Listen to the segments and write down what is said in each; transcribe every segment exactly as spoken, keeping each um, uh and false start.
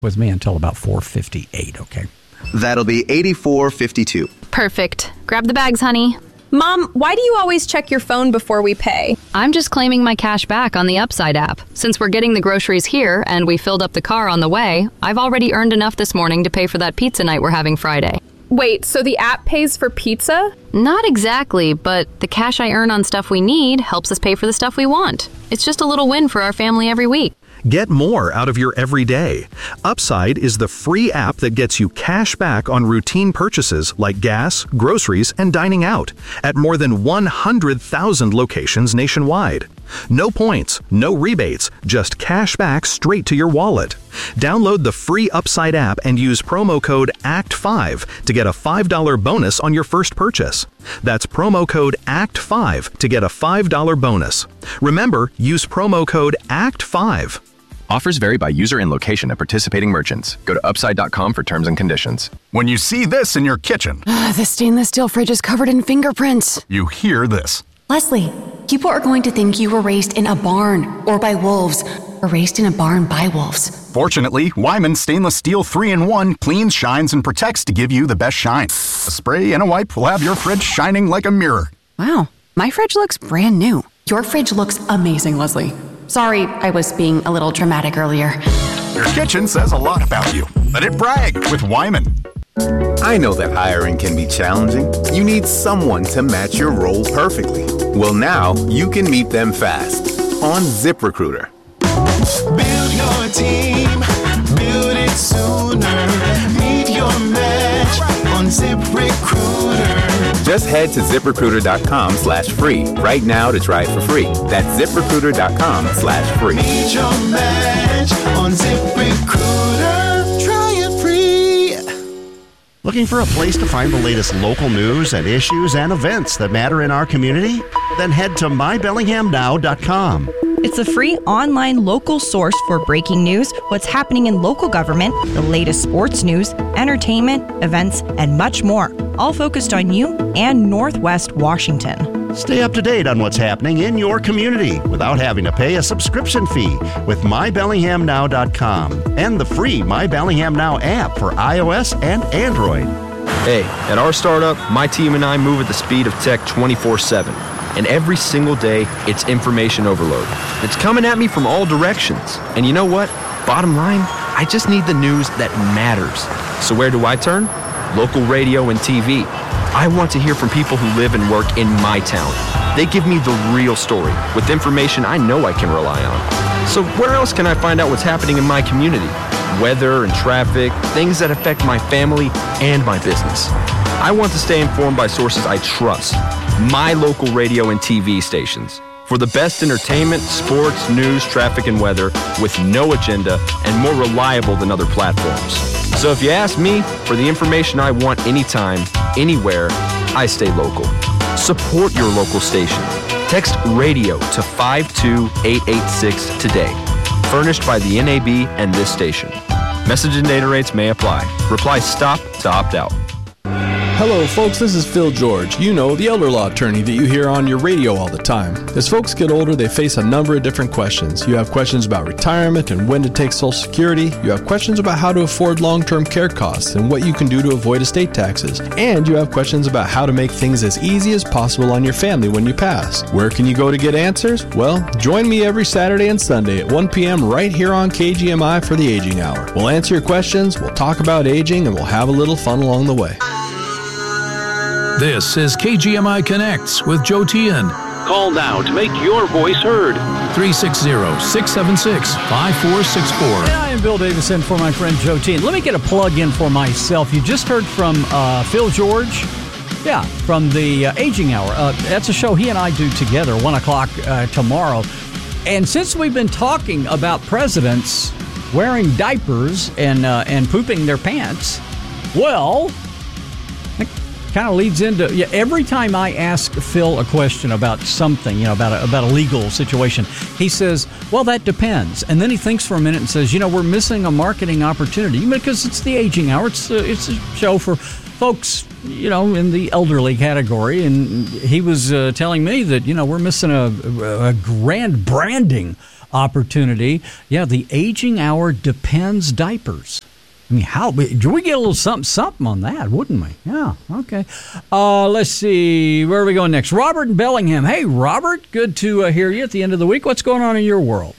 with me until about four fifty-eight, okay? That'll be eighty-four fifty-two. Perfect. Grab the bags, honey. Mom, why do you always check your phone before we pay? I'm just claiming my cash back on the Upside app. Since we're getting the groceries here and we filled up the car on the way, I've already earned enough this morning to pay for that pizza night we're having Friday. Wait, so the app pays for pizza? Not exactly, but the cash I earn on stuff we need helps us pay for the stuff we want. It's just a little win for our family every week. Get more out of your everyday. Upside is the free app that gets you cash back on routine purchases like gas, groceries, and dining out at more than one hundred thousand locations nationwide. No points, no rebates, just cash back straight to your wallet. Download the free Upside app and use promo code A C T five to get a five dollars bonus on your first purchase. That's promo code A C T five to get a five dollars bonus. Remember, use promo code A C T five. Offers vary by user and location at participating merchants. Go to upside dot com for terms and conditions. When you see this in your kitchen, uh, the stainless steel fridge is covered in fingerprints. You hear this. Leslie, people are going to think you were raised in a barn or by wolves, or raised in a barn by wolves. Fortunately, Wyman Stainless Steel three in one cleans, shines, and protects to give you the best shine. A spray and a wipe will have your fridge shining like a mirror. Wow, my fridge looks brand new. Your fridge looks amazing, Leslie. Sorry, I was being a little dramatic earlier. Your kitchen says a lot about you. Let it brag with Wyman. I know that hiring can be challenging. You need someone to match your role perfectly. Well, now you can meet them fast on ZipRecruiter. Build your team, build it sooner. Meet your match on ZipRecruiter. Just head to ZipRecruiter.com slash free right now to try it for free. That's ZipRecruiter.com slash free. Meet your match on ZipRecruiter. Try it free. Looking for a place to find the latest local news and issues and events that matter in our community? Then head to my bellingham now dot com. It's a free online local source for breaking news, what's happening in local government, the latest sports news, entertainment, events, and much more, all focused on you and Northwest Washington. Stay up to date on what's happening in your community without having to pay a subscription fee with my bellingham now dot com and the free My Bellingham Now app for iOS and Android. Hey, at our startup, my team and I move at the speed of tech twenty-four seven. And every single day, it's information overload. It's coming at me from all directions. And you know what? Bottom line, I just need the news that matters. So where do I turn? Local radio and T V. I want to hear from people who live and work in my town. They give me the real story with information I know I can rely on. So where else can I find out what's happening in my community? Weather and traffic, things that affect my family and my business. I want to stay informed by sources I trust. My local radio and T V stations. For the best entertainment, sports, news, traffic, and weather with no agenda and more reliable than other platforms. So if you ask me for the information I want anytime, anywhere, I stay local. Support your local station. Text radio to five two eight eight six today. Furnished by the N A B and this station. Message and data rates may apply. Reply STOP to opt out. Hello folks, this is Phil George, you know, the elder law attorney that you hear on your radio all the time. As folks get older, they face a number of different questions. You have questions about retirement and when to take Social Security. You have questions about how to afford long-term care costs and what you can do to avoid estate taxes. And you have questions about how to make things as easy as possible on your family when you pass. Where can you go to get answers? Well, join me every Saturday and Sunday at one p.m. right here on K G M I for the Aging Hour. We'll answer your questions, we'll talk about aging, and we'll have a little fun along the way. This is K G M I Connects with Joe Tian. Call now to make your voice heard. three six zero, six seven six, five four six four. And I am Bill Davison for my friend Joe Tian. Let me get a plug in for myself. You just heard from uh, Phil George. Yeah, from the uh, Aging Hour. Uh, that's a show he and I do together, one o'clock uh, tomorrow. And since we've been talking about presidents wearing diapers and uh, and pooping their pants, well, kind of leads into, yeah, every time I ask Phil a question about something, you know, about a, about a legal situation, he says, well, that depends. And then he thinks for a minute and says, you know, we're missing a marketing opportunity because it's the Aging Hour. It's a, it's a show for folks, you know, in the elderly category. And he was uh, telling me that, you know, we're missing a, a grand branding opportunity. Yeah, the aging hour depends diapers. I mean, how do we get a little something, something on that, wouldn't we? Yeah, okay. Uh, let's see, where are we going next? Robert in Bellingham. Hey, Robert, good to uh, hear you at the end of the week. What's going on in your world?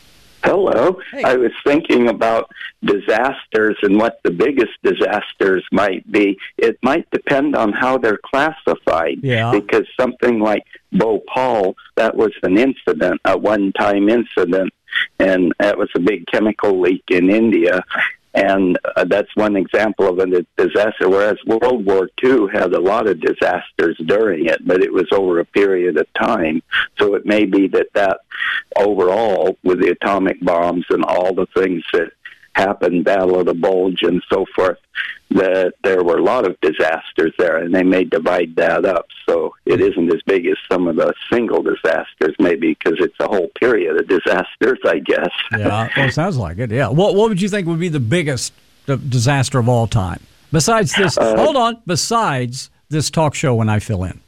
Hello. Hey. I was thinking about disasters and what the biggest disasters might be. It might depend on how they're classified. Yeah. Because something like Bhopal, that was an incident, a one-time incident, and that was a big chemical leak in India. And uh, that's one example of a disaster, whereas World War Two had a lot of disasters during it, but it was over a period of time. So it may be that that overall, with the atomic bombs and all the things that happened, Battle of the Bulge and so forth, that there were a lot of disasters there, and they may divide that up. So it isn't as big as some of the single disasters, maybe because it's a whole period of disasters, I guess. Yeah, well, it sounds like it, yeah. What, what would you think would be the biggest disaster of all time? Besides this, uh, hold on, besides this talk show when I fill in.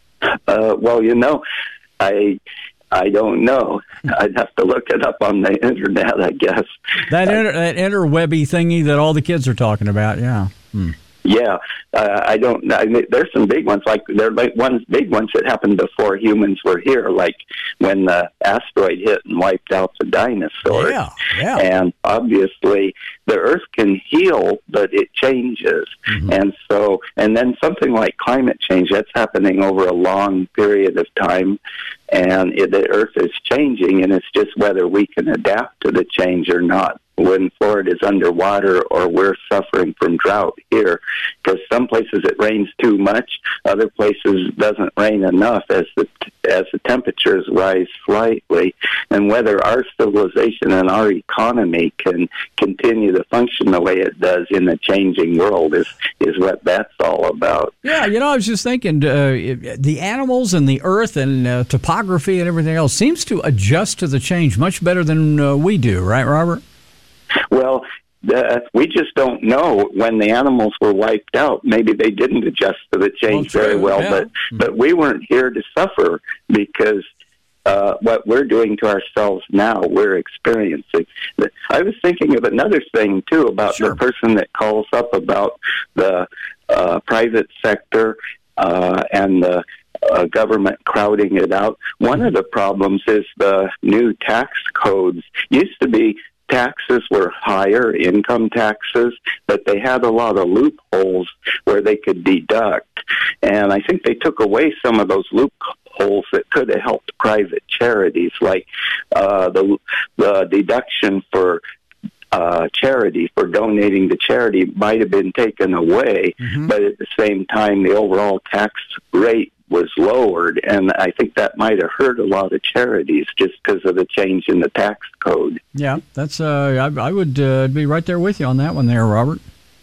Uh, well, you know, I... I don't know. I'd have to look it up on the internet, I guess. That inter, that interwebby thingy that all the kids are talking about, yeah. Hmm. Yeah, uh, I don't. I mean, there's some big ones, like there are like ones big ones that happened before humans were here, like when the asteroid hit and wiped out the dinosaurs. Yeah, yeah. And obviously, the Earth can heal, but it changes, mm-hmm. and so and then something like climate change that's happening over a long period of time, and it, the Earth is changing, and it's just whether we can adapt to the change or not. When Florida is underwater or we're suffering from drought here, because some places it rains too much, other places it doesn't rain enough as the as the temperatures rise slightly, and whether our civilization and our economy can continue to function the way it does in a changing world is is what that's all about. Yeah, you know, I was just thinking, uh, the animals and the earth and uh, topography and everything else seems to adjust to the change much better than uh, we do, right, Robert? Well, uh, we just don't know. When the animals were wiped out, maybe they didn't adjust to the change well, very well, yeah. but but we weren't here to suffer because uh, what we're doing to ourselves now, we're experiencing. I was thinking of another thing, too, about sure. the person that calls up about the uh, private sector uh, and the Uh, government crowding it out. One of the problems is the new tax codes. Used to be taxes were higher, income taxes, but they had a lot of loopholes where they could deduct. And I think they took away some of those loopholes that could have helped private charities, like uh, the, the deduction for Uh, charity, for donating to charity, might have been taken away, mm-hmm. but at the same time, the overall tax rate was lowered, and I think that might have hurt a lot of charities just because of the change in the tax code. Yeah, that's. Uh, I, I would uh, be right there with you on that one there, Robert.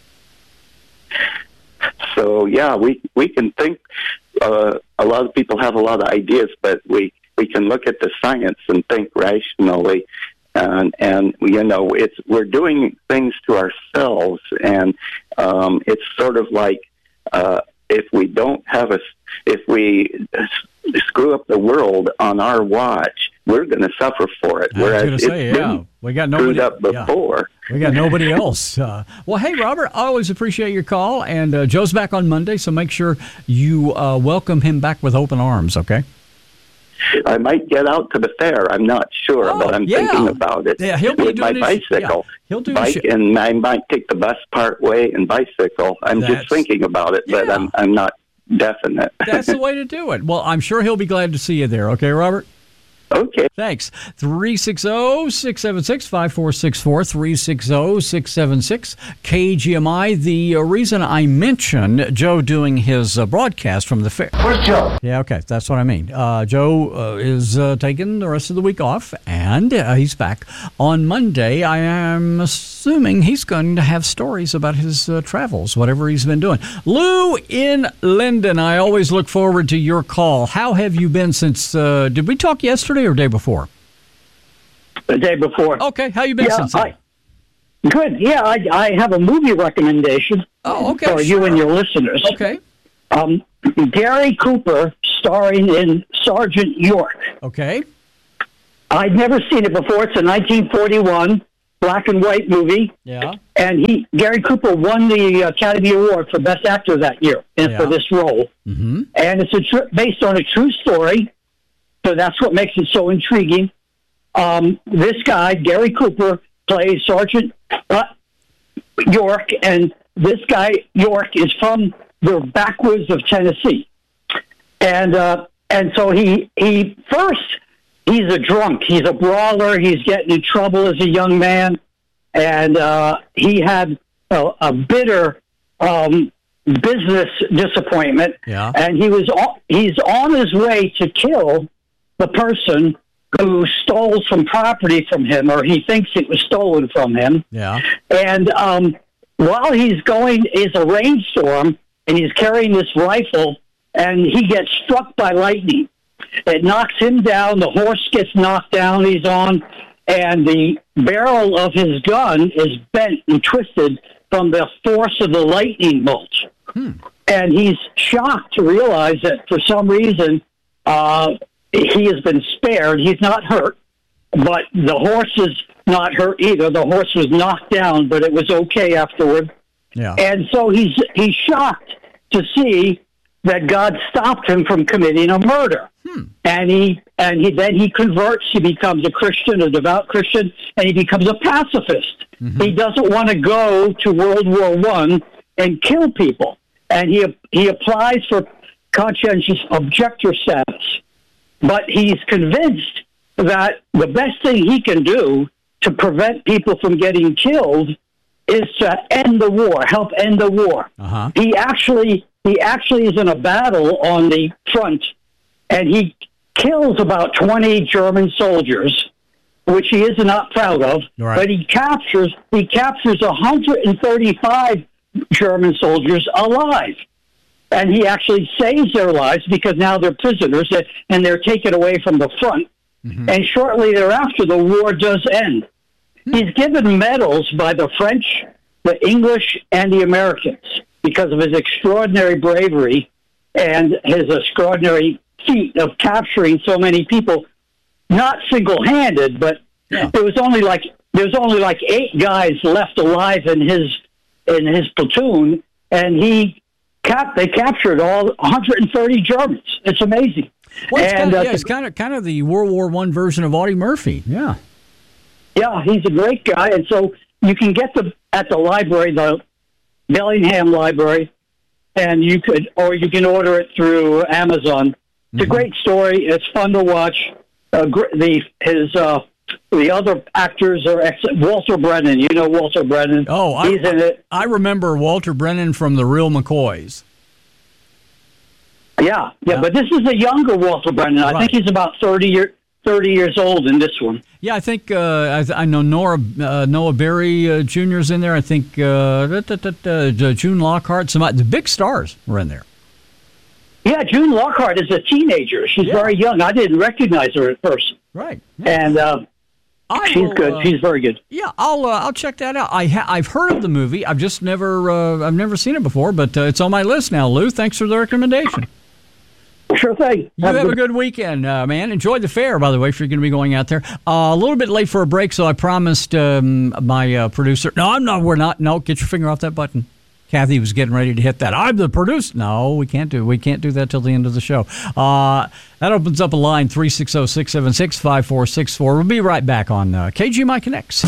So, yeah, we, we can think, uh, a lot of people have a lot of ideas, but we, we can look at the science and think rationally. And, and you know, it's we're doing things to ourselves, and um, it's sort of like uh, if we don't have a, if we screw up the world on our watch, we're going to suffer for it. Whereas I was going to say, it's yeah, been we got nobody screwed up before. Yeah. We got nobody else. Uh, well, hey, Robert, I always appreciate your call, and uh, Joe's back on Monday, so make sure you uh, welcome him back with open arms. Okay. I might get out to the fair. I'm not sure, oh, but I'm yeah. thinking about it. Yeah, he'll be with my his, bicycle. Yeah, he'll do bike, his and I might take the bus part way and bicycle. I'm That's, just thinking about it, but yeah. I'm I'm not definite. That's the way to do it. Well, I'm sure he'll be glad to see you there. Okay, Robert? Okay. Thanks. three six zero, six seven six, five four six four, three six zero, six seven six, K G M I. The uh, reason I mentioned Joe doing his uh, broadcast from the fair. Where's Joe? Yeah, okay, that's what I mean. Uh, Joe uh, is uh, taking the rest of the week off, and uh, he's back on Monday. I am assuming he's going to have stories about his uh, travels, whatever he's been doing. Lou in Linden, I always look forward to your call. How have you been since, uh, did we talk yesterday or day before? The day before. Okay, how you been yeah, since then? I, good. Yeah, I, I have a movie recommendation oh, okay, for sure. you and your listeners. Okay. Um, Gary Cooper starring in Sergeant York. Okay. I'd never seen it before. It's a nineteen forty-one black and white movie. Yeah. And he, Gary Cooper, won the Academy Award for Best Actor that year and Yeah. for this role. Mm-hmm. And it's a tr- based on a true story, so that's what makes it so intriguing. Um, this guy, Gary Cooper, plays Sergeant uh, York, and this guy, York, is from the backwoods of Tennessee. And uh, and so he he first, he's a drunk. He's a brawler. He's getting in trouble as a young man. And uh, he had a, a bitter um, business disappointment. Yeah. And he was on, he's on his way to kill the person who stole some property from him, or he thinks it was stolen from him. Yeah. And um, while he's going, is a rainstorm, and he's carrying this rifle, and he gets struck by lightning. It knocks him down. The horse gets knocked down. He's on, and the barrel of his gun is bent and twisted from the force of the lightning bolt. Hmm. And he's shocked to realize that for some reason uh, he has been spared. He's not hurt, but the horse is not hurt either. The horse was knocked down, but it was okay afterward. Yeah. And so he's he's shocked to see that God stopped him from committing a murder. Hmm. And he and he then he converts. He becomes a Christian, a devout Christian, and he becomes a pacifist. Mm-hmm. He doesn't want to go to World War One and kill people, and he he applies for conscientious objector status. But he's convinced that the best thing he can do to prevent people from getting killed is to end the war, help end the war. Uh-huh. He actually he actually is in a battle on the front, and he kills about twenty German soldiers, which he is not proud of. Right. But he captures he captures one hundred thirty-five German soldiers alive. And he actually saves their lives because now they're prisoners and they're taken away from the front. Mm-hmm. And shortly thereafter, the war does end. Mm-hmm. He's given medals by the French, the English, and the Americans because of his extraordinary bravery and his extraordinary feat of capturing so many people, not single-handed, but yeah. there was only like there was only like eight guys left alive in his in his platoon, and he. Cap, they captured all one hundred thirty Germans. It's amazing. Well, it's, and, kind, of, uh, yeah, it's kind of kind of the World War One version of Audie Murphy. Yeah, yeah, he's a great guy, and so you can get them at the library, the Bellingham Library, and you could, or you can order it through Amazon. It's mm-hmm. a great story. It's fun to watch. Uh, the his uh, the other actors are ex- Walter Brennan. You know Walter Brennan. Oh, I, he's in it. I remember Walter Brennan from The Real McCoys. Yeah, yeah, yeah. But this is a younger Walter Brennan. I right. think he's about thirty, year, thirty years old in this one. Yeah, I think uh, I, I know Nora uh, Noah Berry uh, Junior's in there. I think uh, da, da, da, da, June Lockhart. Some the big stars were in there. Yeah, June Lockhart is a teenager. She's yeah. very young. I didn't recognize her at first. Right. Yeah. And uh, I she's will, good. Uh, she's very good. Yeah, I'll uh, I'll check that out. I ha- I've heard of the movie. I've just never uh, I've never seen it before, but uh, it's on my list now. Lou, thanks for the recommendation. Sure thing. You have, have a good weekend, uh, man. Enjoy the fair, by the way, if you're going to be going out there. Uh, a little bit late for a break, so I promised um, my uh, producer. No, I'm not. We're not. No, get your finger off that button. Kathy was getting ready to hit that. I'm the producer. No, we can't do. We can't do that till the end of the show. Uh, that opens up a line three six zero, six seven six, five four six four. We'll be right back on uh, K G M I Connects.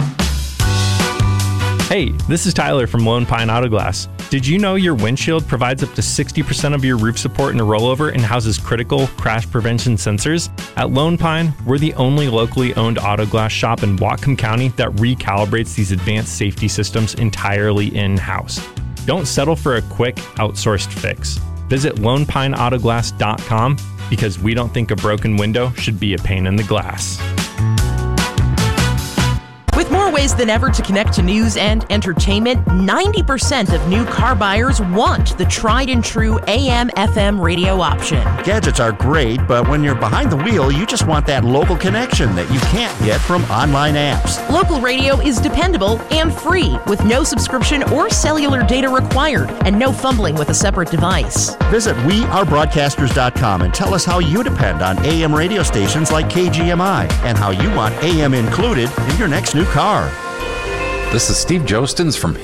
Hey, this is Tyler from Lone Pine Auto Glass. Did you know your windshield provides up to sixty percent of your roof support in a rollover and houses critical crash prevention sensors? At Lone Pine, we're the only locally owned auto glass shop in Whatcom County that recalibrates these advanced safety systems entirely in-house. Don't settle for a quick, outsourced fix. Visit lone pine auto glass dot com because we don't think a broken window should be a pain in the glass. With more ways than ever to connect to news and entertainment. ninety percent of new car buyers want the tried and true A M F M radio option. Gadgets are great, but when you're behind the wheel, you just want that local connection that you can't get from online apps. Local radio is dependable and free, with no subscription or cellular data required, and no fumbling with a separate device. Visit we are broadcasters dot com and tell us how you depend on A M radio stations like K G M I and how you want A M included in your next new car. This is Steve Jostens from